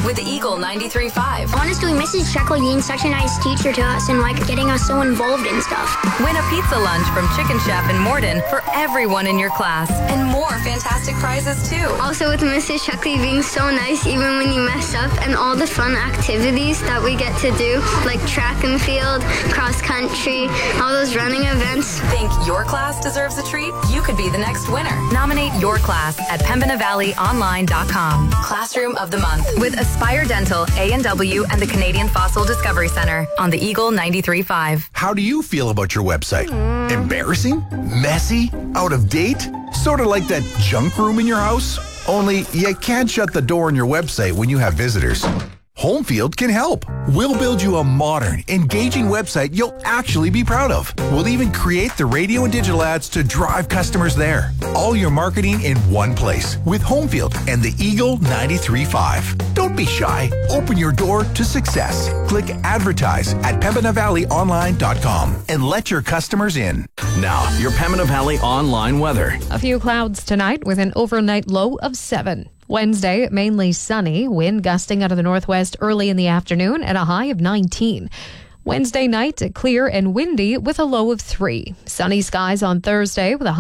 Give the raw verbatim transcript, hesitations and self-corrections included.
with Eagle ninety-three point five. Honestly, Missus Sheckler being such a nice teacher to us and like getting us so involved in stuff. Win a pizza lunch from Chicken Chef in Morden for everyone in your class, and more fantastic prizes too. Also with Missus Sheckler being so nice even when you mess up, and all the fun activities that we get to do, like track and field, cross country, all those running events. Think your class deserves a treat? You could be the next winner. Nominate your class at pembina valley online dot com. Classroom of the Month with Aspire Dental, A and W, and the Canadian Fossil Discovery Center on the Eagle ninety-three point five. How do you feel about your website? Mm. Embarrassing? Messy? Out of date? Sort of like that junk room in your house? Only you can't shut the door on your website when you have visitors. Homefield can help. We'll build you a modern, engaging website you'll actually be proud of. We'll even create the radio and digital ads to drive customers there. All your marketing in one place with Homefield and the Eagle ninety-three point five. Don't be shy. Open your door to success. Click advertise at pembina valley online dot com and let your customers in. Now, your Pembina Valley online weather. A few clouds tonight with an overnight low of seven. Wednesday, mainly sunny, wind gusting out of the northwest early in the afternoon at a high of nineteen. Wednesday night, clear and windy with a low of three. Sunny skies on Thursday with a high